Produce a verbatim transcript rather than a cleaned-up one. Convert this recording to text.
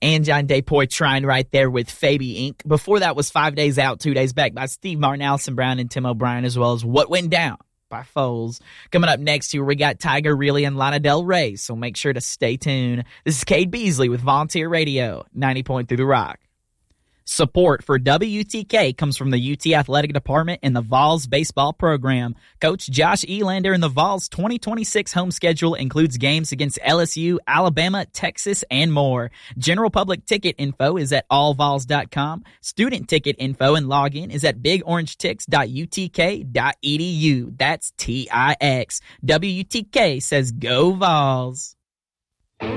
and John Day Poitras right there with Fabi Incorporated. Before that was Five Days Out, Two Days Back by Steve Martin, Allison Brown, and Tim O'Brien, as well as What Went Down by Foles. Coming up next here, we got Tiger Really and Lana Del Rey, so make sure to stay tuned. This is Cade Beasley with Volunteer Radio, ninety point three The Rock. Support for W T K comes from the U T Athletic Department and the Vols baseball program. Coach Josh Elander and the Vols twenty twenty-six home schedule includes games against L S U, Alabama, Texas, and more. General public ticket info is at all vols dot com. Student ticket info and login is at big orange tix dot u t k dot e d u. That's T I X. W T K says go Vols.